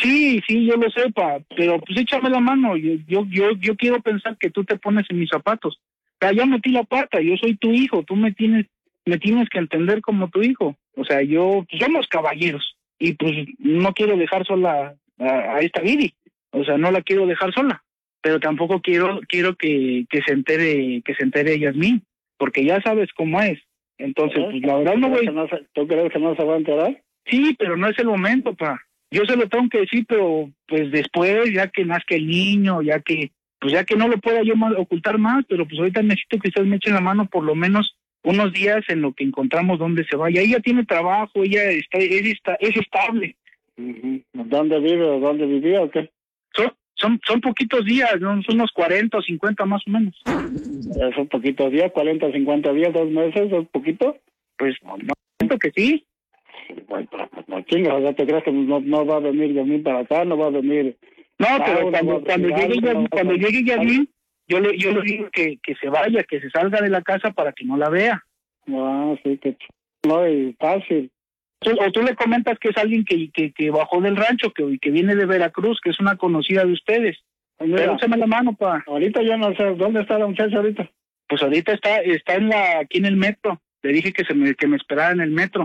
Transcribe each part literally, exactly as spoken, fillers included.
Sí, sí, yo lo sé, pa, pero pues échame la mano. Yo, yo, yo, yo quiero pensar que tú te pones en mis zapatos. O sea, ya metí la pata, yo soy tu hijo, tú me tienes, me tienes que entender como tu hijo. O sea, yo, pues, somos caballeros y pues no quiero dejar sola a, a esta Viri. O sea, no la quiero dejar sola, pero tampoco quiero, quiero que, que se entere, que se entere Yasmín, porque ya sabes cómo es. Entonces, pues la verdad no voy. ¿Tú crees que no se va a enterar? Sí, pero no es el momento, pa. Yo se lo tengo que decir, pero pues después, ya que nazca el niño, ya que, pues ya que no lo pueda yo más, ocultar más, pero pues ahorita necesito que ustedes me echen la mano por lo menos unos días en lo que encontramos dónde se vaya. Ella tiene trabajo, ella está, es, está, es estable. Uh-huh. ¿Dónde vive o dónde vivía o qué? Son, son, son poquitos días, ¿no? Son unos cuarenta o cincuenta más o menos. ¿Son poquitos días? ¿cuarenta, cincuenta días, dos meses? ¿Es poquito? Pues no, siento que sí. Bueno, pues no chingas, ¿ya te crees que no, no va a venir Yasmín para acá? No va a venir... No, pero Laura, cuando, no cuando venir llegue Alba, Yasmín, no cuando va a- llegue Yasmín, yo le, yo le digo que, que se vaya, que se salga de la casa para que no la vea. Ah, sí, que ch... no es fácil. Tú- o tú le comentas que es alguien que, que, que bajó del rancho, que, que viene de Veracruz, que es una conocida de ustedes. Mira, Pero échame la mano, pa. ahorita yo no sé, ¿dónde está la muchacha ahorita? Pues ahorita está, está en la, aquí en el metro. Le dije que se me, que me esperara en el metro.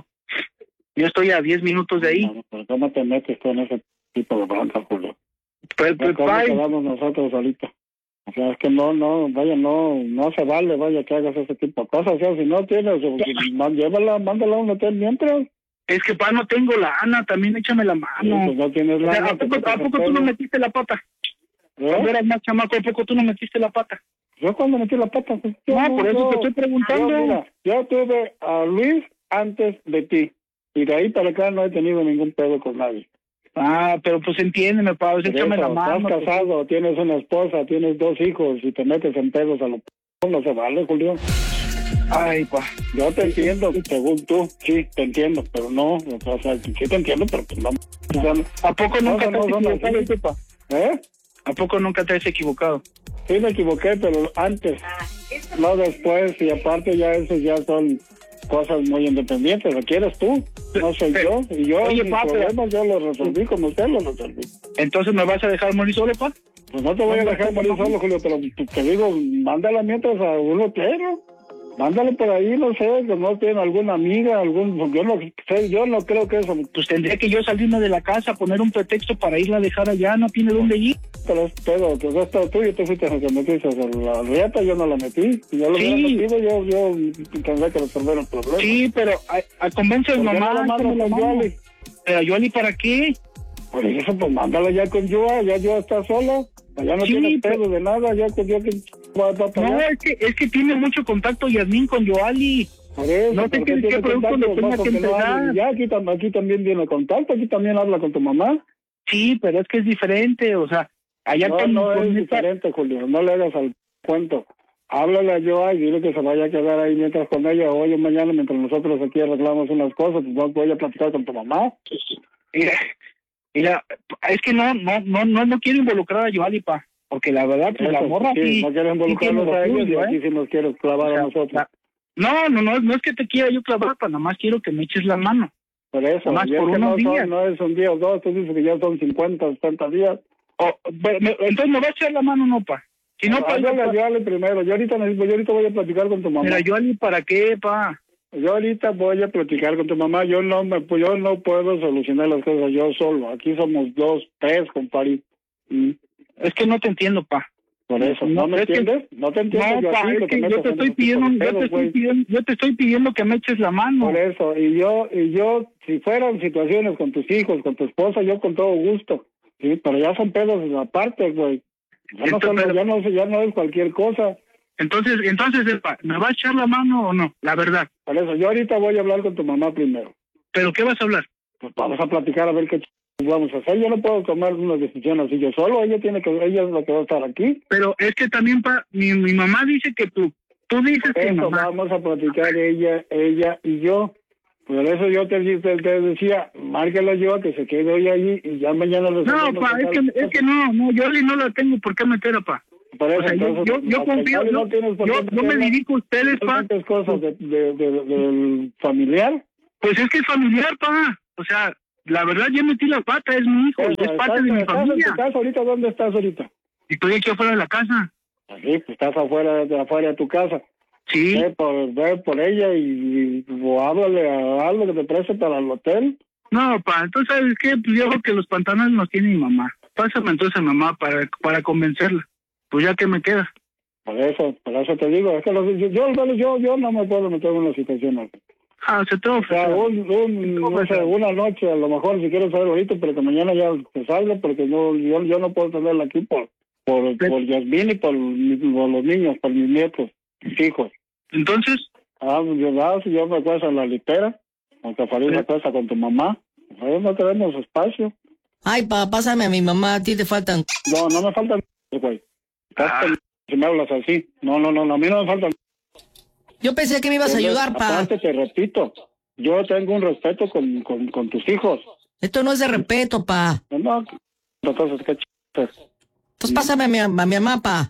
Yo estoy a diez minutos de ahí. No, ¿por qué no te metes con ese tipo de bronca, Julio? Pues, Ya pues, ¿Cómo pa, quedamos nosotros ahorita? O sea, es que no, no, vaya, no, no se vale, vaya, que hagas ese tipo de cosas. O sea, si no tienes, o si, man, llévala, mándala a un hotel mientras. es que pa, no tengo lana, también échame la Sí, mano. pues no tienes O sea, lana. ¿a poco, ¿a poco tú no metiste la pata? Cuando ¿Eh? eras más chamaco, ¿a poco tú no metiste la pata? Yo cuando metí la pata, pues, yo No, por eso yo- te estoy preguntando. Yo, mira, yo tuve a Luis antes de ti. Y de ahí para acá no he tenido ningún pedo con nadie. Ah, pero pues entiéndeme, pa, pues, Por échame la eso, mano. estás casado, tienes una esposa, tienes dos hijos y te metes en pedos a lo p... no se vale, Julio. Ay, pa. Yo te entiendo, según tú, sí, te entiendo, pero no, o sea, sí te entiendo, pero pues no. O sea, ¿A poco nunca no, te no, has no, equivocado, no, pa? ¿eh? ¿A poco nunca te has equivocado? Sí me equivoqué, pero antes, no después, y aparte ya esos ya son cosas muy independientes, lo quieres tú, no soy yo, y yo Oye, mis pa, pero- problemas yo los resolví como usted los resolví. Entonces me vas a dejar morir solo, pa. Pues no te voy a dejar morir solo, Julio, pero te, te digo, mándala mientras a un hotel, mándale por ahí, no sé, que no tiene alguna amiga, algún, yo no sé, yo no creo que eso, Pues tendría que yo salirme de la casa, poner un pretexto para irla a dejar allá, no tiene dónde ir. pero es pedo, que has estado tú y tú fuiste el que metiste a la rieta, yo no la metí, si yo lo Sí. hubiera metido, yo, yo tendría que resolver el problema. Sí, pero a, a convence a ¿Por qué mamá. no la mando échame la con mano. Yoli? Pero Yoli, ¿para qué? Por eso, pues mándala ya con Joa, ya Joa está sola, allá no Sí, tiene pero- pedo de nada, ya con yo que va, va para No, allá. es que, es que tiene mucho contacto Yasmín con Yoali. Por eso, no sé ¿por qué- qué tiene producto contacto? le tenga No, que porque no entregar. habla. Ya aquí, tam- aquí también viene contacto, aquí también habla con tu mamá. Sí, pero es que es diferente, o sea, allá No, con, no con es esta- diferente, Julio, no le hagas al cuento. Háblale a Joa y dile que se vaya a quedar ahí mientras con ella, hoy o mañana, mientras nosotros aquí arreglamos unas cosas, pues no voy a platicar con tu mamá. Mira, mira, es que no, no, no, no, no quiero involucrar a Yoali, pa, porque la verdad, pues la Eso, morra sí, sí. no quieres sí involucrarnos tiene lo a ellos y suyo, aquí ¿eh? sí nos quieres clavar O sea, a nosotros. la- No, no, no, no es que te quiera yo clavar, pa, nada más quiero que me eches la mano. Por eso, nomás y es por que unos no, días. son, no es un día o dos, tú dices que ya son cincuenta, setenta días. O, bueno, me- entonces me va a echar la mano, no, pa. Si no, pa, yo, Háblale a Yoali primero, yo ahorita, necesito, yo ahorita voy a platicar con tu mamá. mira, Yoali, ¿para qué, pa? Yo ahorita voy a platicar con tu mamá, yo no me, pues, yo no puedo solucionar las cosas yo solo, aquí somos dos, tres, compadre. Mm. Es que no te entiendo, pa. Por eso, No, ¿no, me es que- entiendes? No te entiendo No, yo pa, a ti, es que que te yo metas te en estoy ese tipo pidiendo, de yo te pedos, estoy güey. pidiendo, yo te estoy pidiendo que me eches la mano. Por eso, y yo, y yo, si fueran situaciones con tus hijos, con tu esposa, yo con todo gusto, sí, pero ya son pedos aparte, güey. Ya no, Esto, son- pero- ya no, ya no es cualquier cosa. Entonces, entonces, eh, pa, ¿me va a echar la mano o no? La verdad. Por eso, yo ahorita voy a hablar con tu mamá primero. ¿Pero qué vas a hablar? Pues vamos a platicar a ver qué ch... vamos a hacer. Yo no puedo tomar una decisión así yo solo, ella tiene que, ella es la que va a estar aquí. Pero es que también, pa, mi, mi mamá dice que tú, tú dices que Eso mamá. vamos a platicar ella, ella y yo. Por eso yo te, te, te decía, márquela yo, que se quede hoy allí y ya mañana lo No, pa, es que, es que no, no, yo no la tengo por qué meter, pa. Por eso, O sea, yo, entonces, yo, yo hasta confío, ya yo, no tienes por yo, qué yo me meterla. dirijo a ustedes, pa. Diferentes cosas de, de, de- del familiar. Pues es que es familiar, pa. O sea, la verdad ya metí la pata, es mi hijo, Pero, y es parte ¿estás, de mi estás en familia. tu casa ahorita? ¿Dónde estás ahorita? Y estoy aquí afuera de la casa. Sí, pues estás afuera de, afuera de tu casa. Sí. Ve por, ve por ella y, y o háblale a algo que te preste para el hotel. No, pa, entonces, ¿sabes qué? Pues yo creo que los pantalones los tiene mi mamá. Pásame entonces a mamá para, para convencerla. Pues ya que me queda. Por eso, por eso te digo, es que los, yo, yo, yo, yo no me puedo meter en una situación así. Ah, se te O sea, ofrece. un, un, no sé, una noche, a lo mejor si quieres saber ahorita, pero que mañana ya te salga, porque no, yo, yo no puedo tenerla aquí por, por, por Yasmín y por, por los niños, por mis nietos, mis hijos. Entonces, Ah, yo, ah, si yo me acuesto en la litera, aunque Farid se acuesta con tu mamá, ahí no tenemos espacio. Ay, pa, pásame a mi mamá, a ti te faltan. No, no me faltan, güey. Ah. Si me hablas así. No, no, no, a mí no me faltan. Yo pensé que me ibas a ayudar, pa. Aparte, te repito, yo tengo un respeto con, con, con tus hijos. Esto no es de respeto, pa. No, no, entonces, qué ch... Entonces pásame a mi, a mi mamá, pa.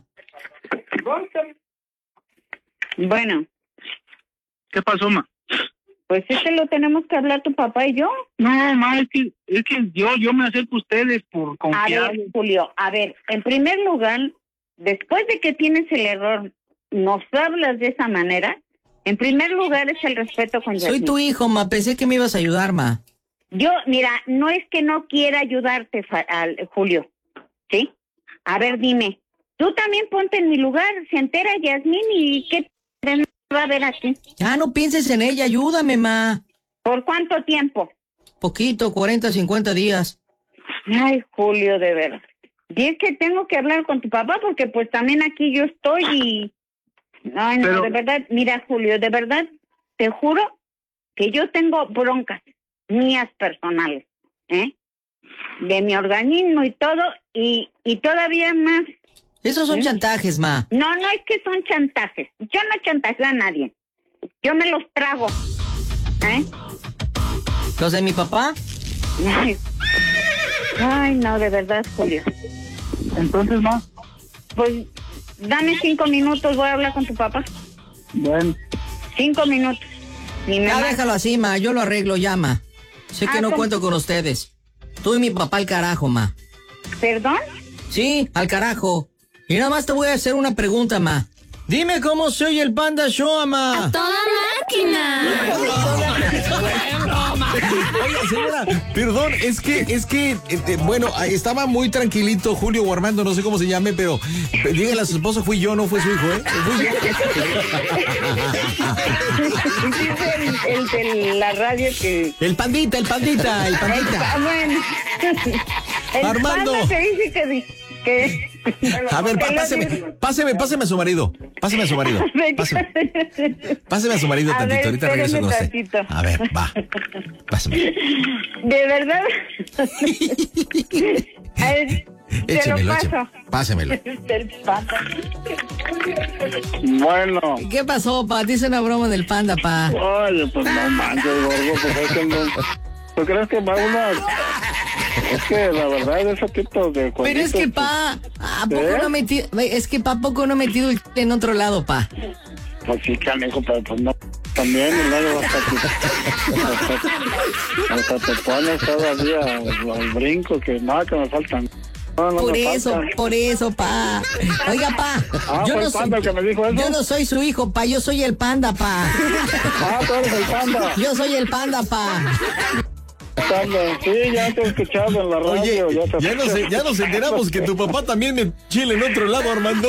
Bueno, ¿qué pasó, ma? pues este lo tenemos que hablar tu papá y yo. No, ma, es que, es que yo, yo me acerco a ustedes por A confiar. ver, Julio, a ver, en primer lugar, después de que tienes el error, nos hablas de esa manera. En primer lugar es el respeto con Soy Yasmín. tu hijo, ma. Pensé que me ibas a ayudar, ma. Yo, mira, no es que no quiera ayudarte, Fa- al, Julio, ¿sí? A ver, dime, tú también ponte en mi lugar, se entera Yasmín y ¿qué va a haber aquí? Ya no pienses en ella, ayúdame, ma. ¿Por cuánto tiempo? Poquito, cuarenta, cincuenta días. Ay, Julio, de veras. Y es que tengo que hablar con tu papá porque pues también aquí yo estoy y... Ay, no, Pero- de verdad, mira, Julio, de verdad, te juro que yo tengo broncas mías personales, ¿eh? De mi organismo y todo, y, y todavía más. Esos son ¿Eh? chantajes, ma. No, no es que son chantajes. Yo no chantajeo a nadie. Yo me los trago, ¿eh? ¿Los de mi papá? Ay, ay, no, de verdad, Julio. Entonces, ma, Pues dame cinco minutos, voy a hablar con tu papá. bueno, Cinco minutos. Ni me Ya ma- déjalo así, ma. Yo lo arreglo ya, ma. Sé que Ah, no ¿cómo? cuento con ustedes. Tú y mi papá al carajo, ma. ¿Perdón? Sí, al carajo. Y nada más te voy a hacer una pregunta, ma. Dime cómo se oye el Panda Show, ma. ¡Toda máquina! Oiga, señora, perdón, es que, es que, eh, eh, bueno, ahí estaba muy tranquilito Julio o Armando, no sé cómo se llame, pero eh, dígale a su esposo, fui yo, no fue su hijo, ¿eh? Fui yo. Dice el, el de la radio que... El pandita, el pandita, el Ah, pandita. bueno. El Armando. panda que dice que... di- que A ver, pa- que lo páseme, dice- páseme, páseme a su marido. Páseme a su marido. Páseme, páseme a su marido A tantito, ver, ahorita regreso con espérame usted. tantito. A ver, va. Pásame. De verdad. A ver, te Échemelo, lo échemelo. paso. Pásemelo. El panda. Bueno, ¿Qué pasó, pa? Te hice una broma del Panda, pa. oye, pues no manches, gordo, pues es que no... ¿Tú crees que va uno? Es que la verdad, ese tipo de jueguitos... Pero es que, pa, ¿a poco ¿Eh? no metí... Es que, pa, ¿a poco no he metido el en otro lado, pa? Pues sí, canijo, pero pues no... También, y luego hasta que... Hasta te pones todavía al, al brinco, que no, que me faltan... No, no Por me eso, faltan. por eso, pa. Oiga, pa, Ah, yo fue no el soy... Panda el que me dijo eso. Yo no soy su hijo, pa, yo soy el Panda, pa. Ah, tú eres el Panda. Yo soy el Panda, pa. Panda. Sí, ya te he escuchado en la radio. Oye, te- ya nos, ya nos enteramos que tu papá también me chile en otro lado, Armando.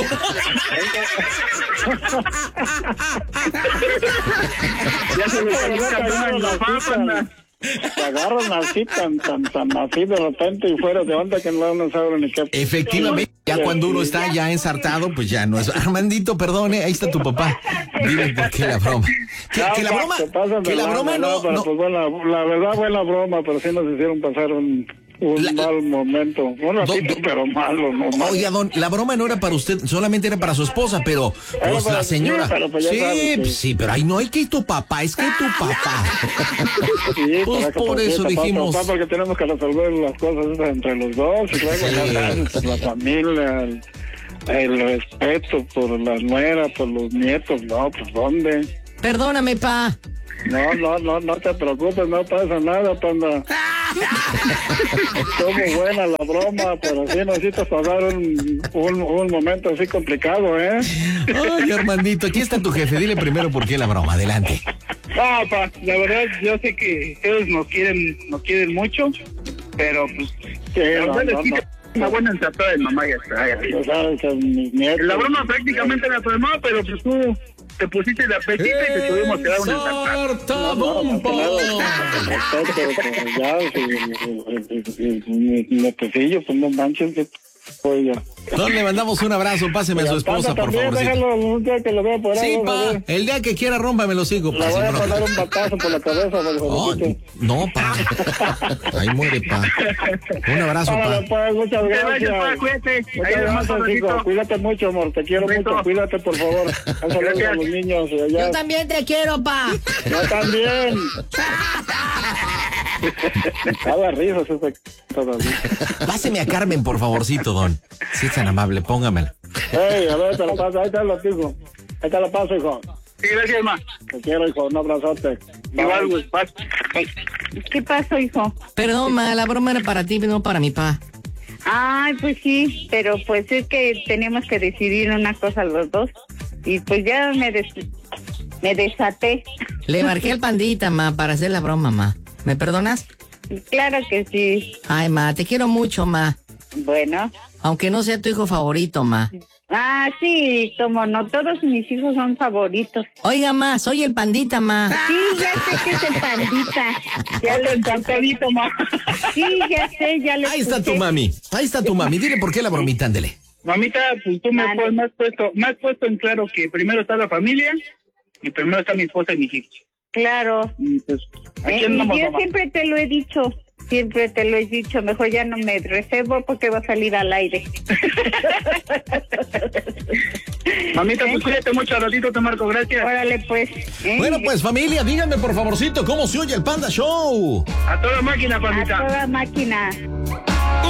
ya se me salió cabrón la papa. Te agarran así, tan, tan, tan así de repente y fuera de onda que no, no saben ni qué. Efectivamente, ya cuando uno está ya ensartado, pues ya no es. Armandito, perdone, ahí está tu papá. Dime por qué la broma. Que, que la broma, Te pasan de que la lanza, broma no, pero no. pues bueno, la verdad buena broma, pero sí nos hicieron pasar un, un La- mal momento. Un ratito, do- pero malo, no malo. Oiga, don, la broma no era para usted, solamente era para su esposa, pero Era pues para- la señora. sí, pero pues ya Sí, sabes, pues, sí. sí, pero ay, no hay que tu papá, es que tu papá. Sí, Pues para que por se eso papá, dijimos. papá, porque tenemos que resolver las cosas esas entre los dos y luego Sí. ya sabes, por la familia, el, el respeto por la nuera, por los nietos, no, pues ¿dónde? Perdóname, pa. No, no, no, no te preocupes, no pasa nada, panda. Estuvo buena la broma, pero sí necesitas pasar un, un, un momento así complicado, ¿eh? Ay, Armandito, aquí está tu jefe. Dile primero por qué la broma. Adelante. No, pa, la verdad, yo sé que ustedes nos quieren, nos quieren mucho, pero pues, Sí, la no, verdad no, es que no. una buena ensatada de mamá ya está. ya. Tú sabes que mis nietos... La broma prácticamente era tu mamá, pero pues tú te pusiste de apetito y te tuvimos que dar una ensatada. ¡Sartabombo! Ya, mi nepecillo, pues no manches, que pues ya. Don, le mandamos un abrazo. Páseme a su esposa, por favor. Déjalo un día que lo vea por ahí. Sí, vamos a pa. ver. El día que quiera, rómpame los cinco, pa. Le voy sin a broma. poner un batazo por la cabeza, por el Oh, jovencito. no, pa. Ahí muere, pa. Un abrazo, pa. Órale, pues, muchas Muchas gracias, pa, gracias. cuídate. Ahí Muchas nos vemos gracias, un hijo. ratito. Cuídate mucho, amor. Te quiero Beso. mucho. Cuídate, por favor. Un saludo a Gracias. los niños. y allá. Yo también te quiero, pa. Yo también. Cada risa ese todavía. Páseme a Carmen, por favorcito, don. Si es tan amable, póngamela. Hey, a ver, te lo paso. Ahí te lo digo. Ahí te lo paso, hijo. Sí, gracias, ma. Te quiero, hijo. Un abrazote. Igual, güey. Paz. ¿Qué pasó, hijo? Perdón, ma, la broma era para ti, no para mi pa. Ay, pues sí, pero pues es que tenemos que decidir una cosa los dos. Y pues ya me, des me desaté. Le marqué al pandita, ma, para hacer la broma, ma. ¿Me perdonas? Claro que sí. Ay, ma, te quiero mucho, ma. Bueno. Aunque no sea tu hijo favorito, ma. Ah, sí, como no, todos mis hijos son favoritos. Oiga, ma, soy el pandita, ma. Sí, ya sé que es el pandita. Ya lo encantadito, ma. Sí, ya sé, ya le Ahí está escuché. tu mami. Ahí está tu mami. Dile por qué la bromita, ándele. Mamita, pues tú me Mande. has más puesto, más puesto en claro que primero está la familia y primero está mi esposa y mis hijos. Claro. Y pues, Eh, aquí andamos, y yo mamá. siempre te lo he dicho. Siempre te lo he dicho, mejor ya no me reservo porque va a salir al aire. Mamita, pues cuídate mucho, al ratito te marco, gracias. Órale, pues. ¿eh? Bueno, pues, familia, díganme, por favorcito, cómo se oye el Panda Show. A toda máquina, A mamita. toda máquina.